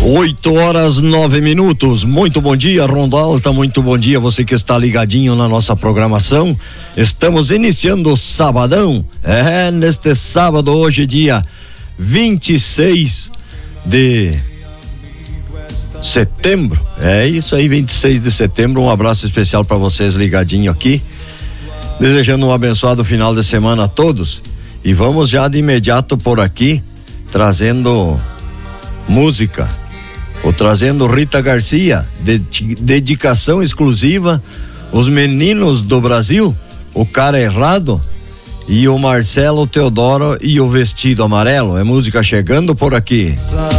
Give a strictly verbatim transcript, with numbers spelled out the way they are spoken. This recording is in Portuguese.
oito horas nove minutos. Muito bom dia, Ronda Alta. Muito bom dia, você que está ligadinho na nossa programação. Estamos iniciando o sabadão. É, neste sábado, hoje, dia vinte e seis de setembro. É isso aí, vinte e seis de setembro. Um abraço especial para vocês ligadinho aqui. Desejando um abençoado final de semana a todos. E vamos já de imediato por aqui, trazendo música. Ou trazendo Rita Garcia, de, dedicação exclusiva, os meninos do Brasil, o cara errado, e o Marcelo Teodoro e o vestido amarelo. É música chegando por aqui.